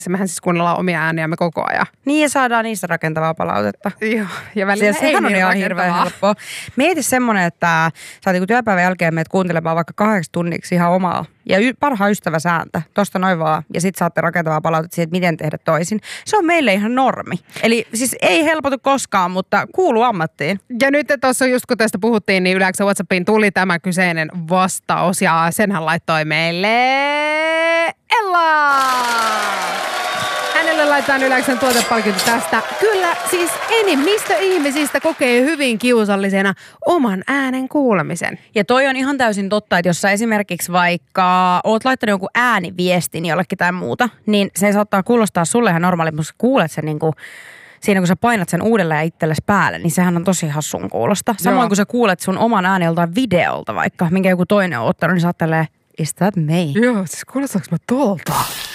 Mehän siis kuunnellaan omia ääniämme koko ajan. Niin ja saadaan niistä rakentavaa palautetta. Joo, ja välillä sehän on ihan hirveän helppoa. Mieti semmoinen, että sä oot työpäivän jälkeen meet kuuntelemaan vaikka 8 tunniksi ihan omaa ja parhaa ystäväsääntö, tosta noin vaan, ja sit saatte rakentavaa palautetta siitä, että miten tehdä toisin. Se on meille ihan normi. Eli siis ei helpotu koskaan, mutta kuuluu ammattiin. Ja nyt tuossa just kun tästä puhuttiin, niin yleensä WhatsAppiin tuli tämä kyseinen vastaus, ja senhän laittoi meille Ella! Hänelle laitetaan Yleksen tuotepalkinto tästä. Kyllä, siis enemmistö ihmisistä kokee hyvin kiusallisena oman äänen kuulemisen. Ja toi on ihan täysin totta, että jos sä esimerkiksi vaikka oot laittanut jonkun ääniviestin jollekin tai muuta, niin se saattaa kuulostaa sulle ihan normaali, mutta kuulet sen niinku siinä kun sä painat sen uudelleen ja itsellesi päälle, niin sehän on tosi hassun kuulosta. Samoin kun sä kuulet sun oman äänen joltain videolta vaikka, minkä joku toinen on ottanut, niin sä oot tälleen, is that me? Joo, siis kuulostaanko mä tolta?